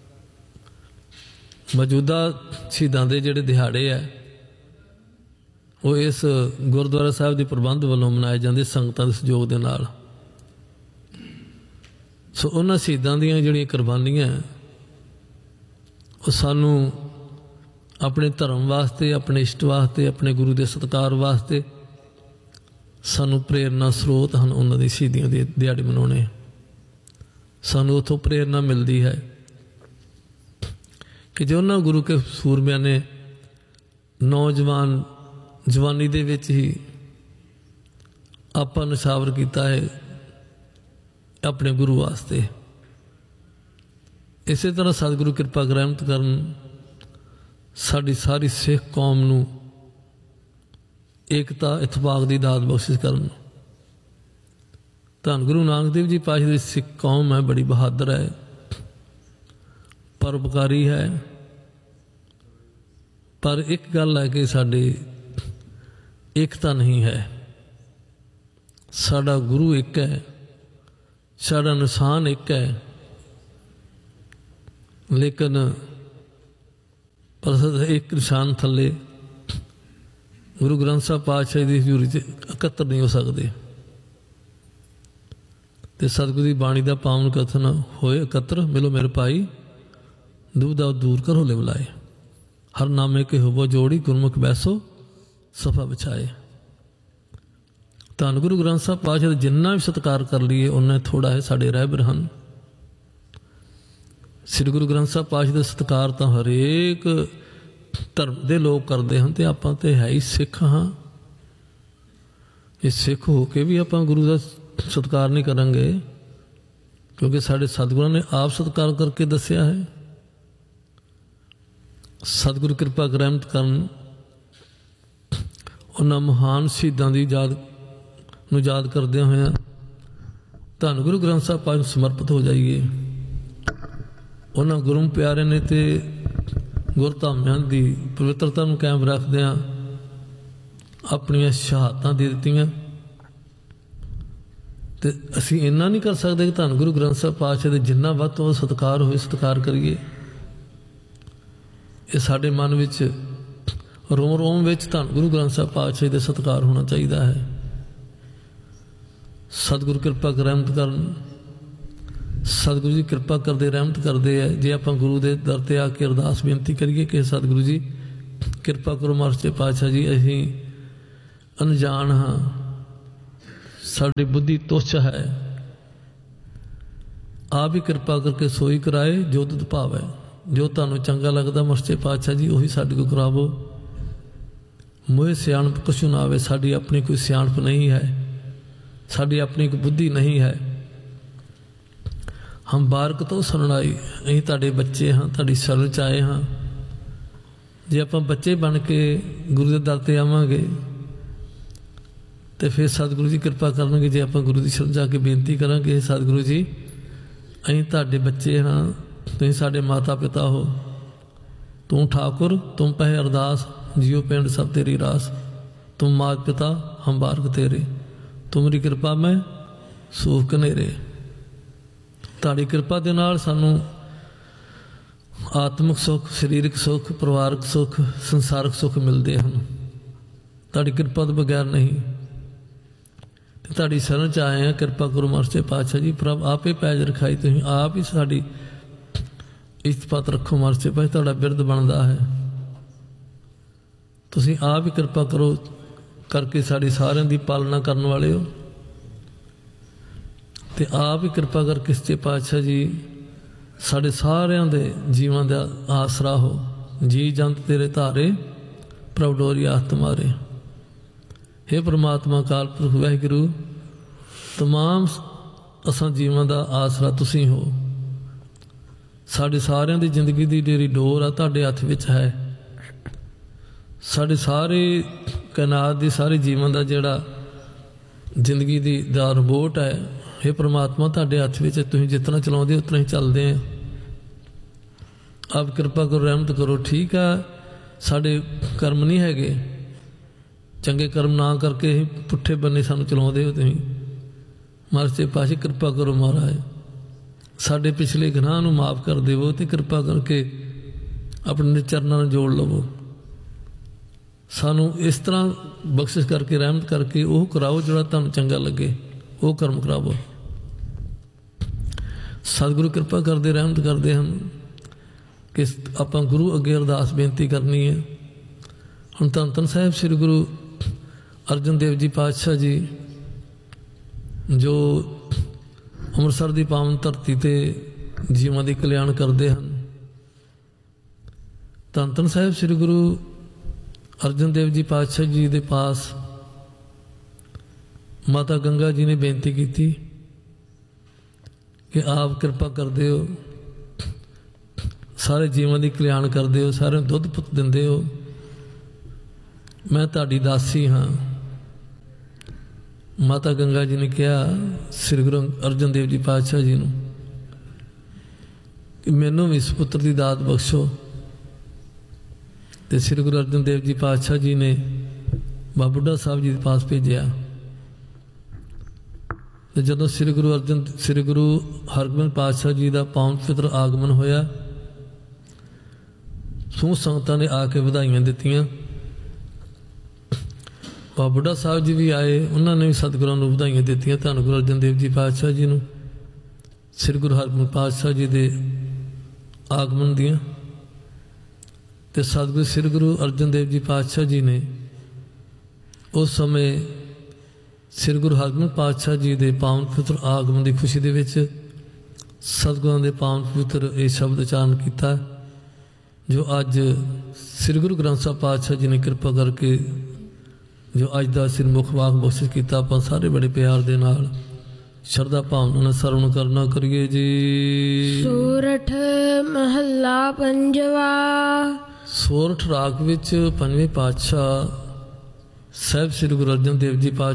ਮੌਜੂਦਾ ਸ਼ਹੀਦਾਂ ਦੇ ਜਿਹੜੇ ਦਿਹਾੜੇ ਆ ਉਹ ਇਸ ਗੁਰਦੁਆਰਾ ਸਾਹਿਬ ਦੇ ਪ੍ਰਬੰਧ ਵੱਲੋਂ ਮਨਾਏ ਜਾਂਦੇ, ਸੰਗਤਾਂ ਦੇ ਸਹਿਯੋਗ ਦੇ ਨਾਲ। ਸੋ ਉਹਨਾਂ ਸ਼ਹੀਦਾਂ ਦੀਆਂ ਜਿਹੜੀਆਂ ਕੁਰਬਾਨੀਆਂ ਉਹ ਸਾਨੂੰ ਆਪਣੇ ਧਰਮ ਵਾਸਤੇ, ਆਪਣੇ ਇਸ਼ਟ ਵਾਸਤੇ, ਆਪਣੇ ਗੁਰੂ ਦੇ ਸਤਿਕਾਰ ਵਾਸਤੇ ਸਾਨੂੰ ਪ੍ਰੇਰਨਾ ਸਰੋਤ ਹਨ। ਉਹਨਾਂ ਦੀ ਸ਼ਹੀਦੀਆਂ ਦੇ ਦਿਹਾੜੇ ਮਨਾਉਣੇ, ਸਾਨੂੰ ਉੱਥੋਂ ਪ੍ਰੇਰਨਾ ਮਿਲਦੀ ਹੈ ਕਿ ਜੋ ਉਹਨਾਂ ਗੁਰੂ ਕੇ ਸੂਰਮਿਆਂ ਨੇ ਨੌਜਵਾਨ ਜਵਾਨੀ ਦੇ ਵਿੱਚ ਹੀ ਆਪਾਂ ਨਿਸ਼ਾਵਰ ਕੀਤਾ ਹੈ ਆਪਣੇ ਗੁਰੂ ਵਾਸਤੇ। ਇਸੇ ਤਰ੍ਹਾਂ ਸਤਿਗੁਰੂ ਕਿਰਪਾ ਰਹਿਮਤ ਕਰਨ, ਸਾਡੀ ਸਾਰੀ ਸਿੱਖ ਕੌਮ ਨੂੰ ਏਕਤਾ ਇਤਫਾਕ ਦੀ ਦਾਤ ਬਖਸ਼ਿਸ਼ ਕਰਨ। ਧੰਨ ਗੁਰੂ ਨਾਨਕ ਦੇਵ ਜੀ ਪਾਤਸ਼ਾਹ ਦੀ ਸਿੱਖ ਕੌਮ ਹੈ, ਬੜੀ ਬਹਾਦਰ ਹੈ, ਪਰਉਪਕਾਰੀ ਹੈ। ਪਰ ਇੱਕ ਗੱਲ ਹੈ ਕਿ ਸਾਡੀ ਏਕਤਾ ਨਹੀਂ ਹੈ। ਸਾਡਾ ਗੁਰੂ ਇੱਕ ਹੈ, ਸਾਡਾ ਨਿਸ਼ਾਨ ਇੱਕ ਹੈ, ਲੇਕਿਨ ਪਰ ਇੱਕ ਨਿਸ਼ਾਨ ਥੱਲੇ ਗੁਰੂ ਗ੍ਰੰਥ ਸਾਹਿਬ ਪਾਤਸ਼ਾਹ ਦੀ ਹਜ਼ੂਰੀ 'ਚ ਇਕੱਤਰ ਨਹੀਂ ਹੋ ਸਕਦੇ। ਅਤੇ ਸਤਿਗੁਰੂ ਦੀ ਬਾਣੀ ਦਾ ਪਾਵਨ ਕਥਨ ਹੋਏ ਇਕੱਤਰ, ਮਿਲੋ ਮੇਰੇ ਭਾਈ ਦੁਬਿਧਾ ਦੂਰ ਕਰੋ ਲੈ ਬੁਲਾਏ, ਹਰ ਨਾਮੇ ਕੇ ਹੋਵੋ ਜੋੜੀ, ਗੁਰਮੁਖ ਬੈਸੋ ਸਫਾ ਵਿਛਾਏ। ਧੰਨ ਗੁਰੂ ਗ੍ਰੰਥ ਸਾਹਿਬ ਪਾਤਸ਼ਾਹ ਦਾ ਜਿੰਨਾ ਵੀ ਸਤਿਕਾਰ ਕਰ ਲਈਏ ਉਨਾ ਥੋੜ੍ਹਾ ਹੈ। ਸਾਡੇ ਰਹਿਬਰ ਹਨ। ਸ੍ਰੀ ਗੁਰੂ ਗ੍ਰੰਥ ਸਾਹਿਬ ਪਾਤਸ਼ਾਹ ਦਾ ਸਤਿਕਾਰ ਤਾਂ ਹਰੇਕ ਧਰਮ ਦੇ ਲੋਕ ਕਰਦੇ ਹਨ, ਅਤੇ ਆਪਾਂ ਤਾਂ ਹੈ ਹੀ ਸਿੱਖ ਹਾਂ। ਇਹ ਸਿੱਖ ਹੋ ਕੇ ਵੀ ਆਪਾਂ ਗੁਰੂ ਦਾ ਸਤਿਕਾਰ ਨਹੀਂ ਕਰਾਂਗੇ, ਕਿਉਂਕਿ ਸਾਡੇ ਸਤਿਗੁਰਾਂ ਨੇ ਆਪ ਸਤਿਕਾਰ ਕਰਕੇ ਦੱਸਿਆ ਹੈ। ਸਤਿਗੁਰੂ ਕਿਰਪਾ ਰਹਿਮਤ ਕਰਨ, ਉਹਨਾਂ ਮਹਾਨ ਸ਼ਹੀਦਾਂ ਦੀ ਯਾਦ ਨੂੰ ਯਾਦ ਕਰਦਿਆਂ ਹੋਇਆਂ ਧੰਨ ਗੁਰੂ ਗ੍ਰੰਥ ਸਾਹਿਬ ਪਾਤਸ਼ਾਹ ਨੂੰ ਸਮਰਪਿਤ ਹੋ ਜਾਈਏ। ਉਹਨਾਂ ਗੁਰੂ ਪਿਆਰੇ ਨੇ ਤੇ ਗੁਰਧਾਮਾਂ ਦੀ ਪਵਿੱਤਰਤਾ ਨੂੰ ਕਾਇਮ ਰੱਖਦਿਆਂ ਆਪਣੀਆਂ ਸ਼ਹਾਦਤਾਂ ਦੇ ਦਿੱਤੀਆਂ। ਅਤੇ ਅਸੀਂ ਇੰਨਾ ਨਹੀਂ ਕਰ ਸਕਦੇ ਕਿ ਧੰਨ ਗੁਰੂ ਗ੍ਰੰਥ ਸਾਹਿਬ ਪਾਤਸ਼ਾਹ ਦੇ ਜਿੰਨਾ ਵੱਧ ਤੋਂ ਵੱਧ ਸਤਿਕਾਰ ਹੋਏ ਸਤਿਕਾਰ ਕਰੀਏ। ਇਹ ਸਾਡੇ ਮਨ ਵਿੱਚ ਰੋਮ ਰੋਮ ਵਿੱਚ ਧੰਨ ਗੁਰੂ ਗ੍ਰੰਥ ਸਾਹਿਬ ਪਾਤਸ਼ਾਹ ਦੇ ਸਤਿਕਾਰ ਹੋਣਾ ਚਾਹੀਦਾ ਹੈ। ਸਤਿਗੁਰੂ ਕਿਰਪਾ ਰਹਿਮਤ ਕਰਨ, ਸਤਿਗੁਰੂ ਜੀ ਕਿਰਪਾ ਕਰਦੇ ਰਹਿਮਤ ਕਰਦੇ ਹੈ। ਜੇ ਆਪਾਂ ਗੁਰੂ ਦੇ ਦਰ 'ਤੇ ਆ ਕੇ ਅਰਦਾਸ ਬੇਨਤੀ ਕਰੀਏ ਕਿ ਸਤਿਗੁਰੂ ਜੀ ਕਿਰਪਾ ਕਰੋ ਮਹਾਰਾਜ ਪਾਤਸ਼ਾਹ ਜੀ, ਅਸੀਂ ਅਣਜਾਣ ਹਾਂ, ਸਾਡੀ ਬੁੱਧੀ ਤੁੱਛ ਹੈ, ਆਪ ਹੀ ਕਿਰਪਾ ਕਰਕੇ ਸੋਈ ਕਰਾਏ ਜੋ ਤੁਧ ਭਾਵ ਹੈ। ਜੋ ਤੁਹਾਨੂੰ ਚੰਗਾ ਲੱਗਦਾ ਮਹਾਰਾਜ ਪਾਤਸ਼ਾਹ ਜੀ ਉਹੀ ਸਾਡੇ ਕੋਲ ਕਰਾਵੋ। ਮੋਹ ਸਿਆਣਪ ਕਛੂ ਨਾ ਆਵੇ, ਸਾਡੀ ਆਪਣੀ ਕੋਈ ਸਿਆਣਪ ਨਹੀਂ ਹੈ, ਸਾਡੀ ਆਪਣੀ ਕੋਈ ਬੁੱਧੀ ਨਹੀਂ ਹੈ। ਹਮ ਬਾਰਕ ਤੋਂ ਸੁਣਾਈ, ਅਸੀਂ ਤੁਹਾਡੇ ਬੱਚੇ ਹਾਂ, ਤੁਹਾਡੀ ਸ਼ਰਨ 'ਚ ਆਏ ਹਾਂ। ਜੇ ਆਪਾਂ ਬੱਚੇ ਬਣ ਕੇ ਗੁਰੂ ਦੇ ਦਰ 'ਤੇ ਆਵਾਂਗੇ ਅਤੇ ਫਿਰ ਸਤਿਗੁਰੂ ਜੀ ਕਿਰਪਾ ਕਰਨਗੇ। ਜੇ ਆਪਾਂ ਗੁਰੂ ਦੀ ਸ਼ਰਨ 'ਚ ਆ ਕੇ ਬੇਨਤੀ ਕਰਾਂਗੇ, ਸਤਿਗੁਰੂ ਜੀ ਅਸੀਂ ਤੁਹਾਡੇ ਬੱਚੇ ਹਾਂ, ਤੁਸੀਂ ਸਾਡੇ ਮਾਤਾ ਪਿਤਾ ਹੋ। ਤੂੰ ਠਾकुर तुम पह अरदास, जियो पिंड सब तेरी रास। तुम मात पिता हम बारक तेरे, तुमरी किरपा में सूख कनेरे। ਤੁਹਾਡੀ ਕਿਰਪਾ ਦੇ ਨਾਲ ਸਾਨੂੰ ਆਤਮਿਕ ਸੁੱਖ, ਸਰੀਰਕ ਸੁੱਖ, ਪਰਿਵਾਰਕ ਸੁੱਖ, ਸੰਸਾਰਕ ਸੁੱਖ ਮਿਲਦੇ ਹਨ। ਤੁਹਾਡੀ ਕਿਰਪਾ ਤੋਂ ਬਗੈਰ ਨਹੀਂ। ਤੇ ਤੁਹਾਡੀ ਸ਼ਰਨ 'ਚ ਆਏ ਹਾਂ, ਕਿਰਪਾ ਕਰੋ ਮਰਸੇ ਪਾਤਸ਼ਾਹ ਜੀ। ਪ੍ਰਭ ਆਪੇ ਪੈਜ ਰਖਾਈ, ਤੁਸੀਂ ਆਪ ਹੀ ਸਾਡੀ ਇੱਜ਼ਤ ਰੱਖੋ ਮਰਸੇ ਪਾਤਸ਼ਾਹ। ਤੁਹਾਡਾ ਬਿਰਦ ਬਣਦਾ ਹੈ, ਤੁਸੀਂ ਆਪ ਹੀ ਕਿਰਪਾ ਕਰੋ ਕਰਕੇ ਸਾਡੀ ਸਾਰਿਆਂ ਦੀ ਪਾਲਣਾ ਕਰਨ ਵਾਲੇ ਹੋ। ਤੇ ਆਪ ਹੀ ਕਿਰਪਾ ਕਰਕੇ ਸੱਚੇ ਪਾਤਸ਼ਾਹ ਜੀ ਸਾਡੇ ਸਾਰਿਆਂ ਦੇ ਜੀਵਾਂ ਦਾ ਆਸਰਾ ਹੋ। ਜੀ ਜੰਤ ਤੇਰੇ ਧਾਰੇ, ਪ੍ਰਭ ਡੋਰੀ ਹੱਥ ਤੁਮਾਰੇ। हे परमात्मा काल पुरख वाहिगुरू, तमाम असां जीवां दा आसरा तुसीं हो। साडे सारिਆਂ ਦੀ ਜ਼ਿੰਦਗੀ ਦੀ ਜਿਹੜੀ ਡੋਰ ਆ ਤੁਹਾਡੇ ਹੱਥ ਵਿੱਚ ਹੈ। ਸਾਡੇ ਸਾਰੇ ਕਾਇਨਾਤ ਦੀ ਸਾਰੇ ਜੀਵਾਂ ਦਾ ਜਿਹੜਾ ਜ਼ਿੰਦਗੀ ਦੀ ਦਾ ਰਿਮੋਟ ਹੈ, हे परमात्मा ਤੁਹਾਡੇ ਹੱਥ ਵਿੱਚ। ਤੁਸੀਂ ਜਿਸ ਤਰ੍ਹਾਂ ਚਲਾਉਂਦੇ ਉਸ ਤਰ੍ਹਾਂ ਹੀ ਚੱਲਦੇ ਆ। ਆਪ ਕਿਰਪਾ ਕਰੋ, ਰਹਿਮਤ ਕਰੋ। ਠੀਕ ਆ, ਸਾਡੇ ਕਰਮ ਨਹੀਂ ਹੈਗੇ, ਚੰਗੇ ਕਰਮ ਨਾ ਕਰਕੇ ਪੁੱਠੇ ਬੰਨੇ ਸਾਨੂੰ ਚਲਾਉਂਦੇ ਹੋ ਤੁਸੀਂ। ਮਹਾਰਾਜ ਪਾਸ਼ਾ ਕਿਰਪਾ ਕਰੋ ਮਹਾਰਾਜ, ਸਾਡੇ ਪਿਛਲੇ ਗੁਨਾਹ ਨੂੰ ਮਾਫ ਕਰ ਦੇਵੋ ਤੇ ਕਿਰਪਾ ਕਰਕੇ ਆਪਣੇ ਚਰਨਾਂ ਨਾਲ ਜੋੜ ਲਵੋ। ਸਾਨੂੰ ਇਸ ਤਰ੍ਹਾਂ ਬਖਸ਼ਿਸ਼ ਕਰਕੇ, ਰਹਿਮਤ ਕਰਕੇ ਉਹ ਕਰਾਓ ਜਿਹੜਾ ਤੁਹਾਨੂੰ ਚੰਗਾ ਲੱਗੇ, ਉਹ ਕਰਮ ਕਰਾਵੋ। ਸਤਿਗੁਰੂ ਕਿਰਪਾ ਕਰਦੇ, ਰਹਿਮਤ ਕਰਦੇ ਹਨ ਕਿ ਆਪਾਂ ਗੁਰੂ ਅੱਗੇ ਅਰਦਾਸ ਬੇਨਤੀ ਕਰਨੀ ਹੈ। ਹੁਣ ਧੰਨ ਧੰਨ ਸਾਹਿਬ ਸ੍ਰੀ ਗੁਰੂ ਅਰਜਨ ਦੇਵ ਜੀ ਪਾਤਸ਼ਾਹ ਜੀ ਜੋ ਅੰਮ੍ਰਿਤਸਰ ਦੀ ਪਾਵਨ ਧਰਤੀ ਤੇ ਜੀਵਾਂ ਦੀ ਕਲਿਆਣ ਕਰਦੇ ਹਨ। ਧੰਨ ਧੰਨ ਸਾਹਿਬ ਸ੍ਰੀ ਗੁਰੂ ਅਰਜਨ ਦੇਵ ਜੀ ਪਾਤਸ਼ਾਹ ਜੀ ਦੇ ਪਾਸ ਮਾਤਾ ਗੰਗਾ ਜੀ ਨੇ ਬੇਨਤੀ ਕੀਤੀ ਕਿ ਆਪ ਕਿਰਪਾ ਕਰਦੇ ਹੋ, ਸਾਰੇ ਜੀਵਾਂ ਦੀ ਕਲਿਆਣ ਕਰਦੇ ਹੋ, ਸਾਰਿਆਂ ਨੂੰ ਦੁੱਧ ਪੁੱਤ ਦਿੰਦੇ ਹੋ। ਮੈਂ ਤੁਹਾਡੀ ਦਾਸੀ ਹਾਂ। ਮਾਤਾ ਗੰਗਾ ਜੀ ਨੇ ਕਿਹਾ ਸ੍ਰੀ ਗੁਰੂ ਅਰਜਨ ਦੇਵ ਜੀ ਪਾਤਸ਼ਾਹ ਜੀ ਨੂੰ ਕਿ ਮੈਨੂੰ ਵੀ ਇਸ ਪੁੱਤਰ ਦੀ ਦਾਤ ਬਖਸ਼ੋ। ਤੇ ਸ੍ਰੀ ਗੁਰੂ ਅਰਜਨ ਦੇਵ ਜੀ ਪਾਤਸ਼ਾਹ ਜੀ ਨੇ ਬਾਬਾ ਬੁੱਢਾ ਸਾਹਿਬ ਜੀ ਦੇ ਪਾਸ ਭੇਜਿਆ। ਤੇ ਜਦੋਂ ਸ੍ਰੀ ਗੁਰੂ ਹਰਗੋਬਿੰਦ ਪਾਤਸ਼ਾਹ ਜੀ ਦਾ ਪਾਵਨ ਪਵਿੱਤਰ ਆਗਮਨ ਹੋਇਆ, ਸਮੂਹ ਸੰਗਤਾਂ ਨੇ ਆ ਕੇ ਵਧਾਈਆਂ ਦਿੱਤੀਆਂ। ਬਾਬਾ ਬੁੱਢਾ ਸਾਹਿਬ ਜੀ ਵੀ ਆਏ, ਉਹਨਾਂ ਨੇ ਵੀ ਸਤਿਗੁਰਾਂ ਨੂੰ ਵਧਾਈਆਂ ਦਿੱਤੀਆਂ, ਧੰਨ ਗੁਰੂ ਅਰਜਨ ਦੇਵ ਜੀ ਪਾਤਸ਼ਾਹ ਜੀ ਨੂੰ, ਸ੍ਰੀ ਗੁਰੂ ਹਰਗੋਬਿੰਦ ਪਾਤਸ਼ਾਹ ਜੀ ਦੇ ਆਗਮਨ ਦੀਆਂ। ਤੇ ਸਤਿਗੁਰੂ ਸ੍ਰੀ ਗੁਰੂ ਅਰਜਨ ਦੇਵ ਜੀ ਪਾਤਸ਼ਾਹ ਜੀ ਨੇ ਉਸ ਸਮੇਂ ਸ੍ਰੀ ਗੁਰੂ ਹਰਗੋਬਿੰਦ ਪਾਤਸ਼ਾਹ ਜੀ ਦੇ ਪਾਵਨ ਪਵਿੱਤਰ ਆਗਮਨ ਦੀ ਖੁਸ਼ੀ ਦੇ ਵਿੱਚ ਸਤਿਗੁਰਾਂ ਦੇ ਪਾਵਨ ਪਵਿੱਤਰ ਇਹ ਸ਼ਬਦ ਉਚਾਰਨ ਕੀਤਾ, ਜੋ ਅੱਜ ਸ੍ਰੀ ਗੁਰੂ ਗ੍ਰੰਥ ਸਾਹਿਬ ਪਾਤਸ਼ਾਹ ਜੀ ਨੇ ਕਿਰਪਾ ਕਰਕੇ ਜੋ ਅੱਜ ਦਾ ਸਿਰਮੁਖ ਵਾਕ ਬਖਸ਼ਿਸ਼ ਕੀਤਾ। ਆਪਾਂ ਸਾਰੇ ਬੜੇ ਪਿਆਰ ਦੇ ਨਾਲ ਸ਼ਰਧਾ ਭਾਵਨਾ ਨਾਲ ਸਰਵਣ ਕਰਨਾ ਕਰੀਏ ਜੀ। ਸੋਰਠ ਮਹੱਲਾ ਪੰਜਵਾ। ਸੋਰਠ ਰਾਗ ਵਿੱਚ ਪੰਜਵੇਂ ਪਾਤਸ਼ਾਹ ਸਾਹਿਬ ਸ੍ਰੀ ਗੁਰੂ ਅਰਜਨ ਦੇਵ ਜੀ ਪਾਤਸ਼ਾਹ